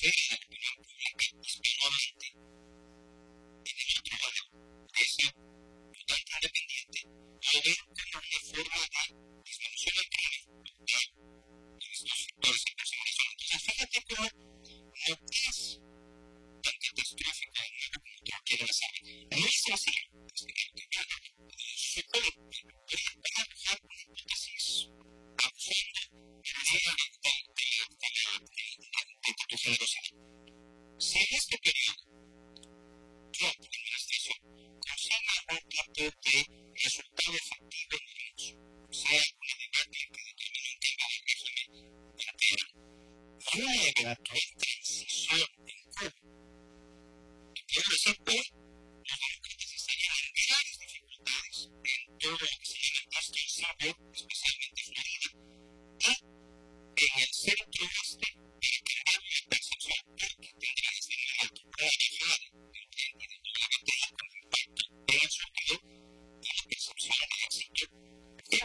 Si en este periodo Trump, la administración, consigue algún tipo de resultado efectivo en el hecho, sea una debate que determine un cambio de régimen entero, y una eventual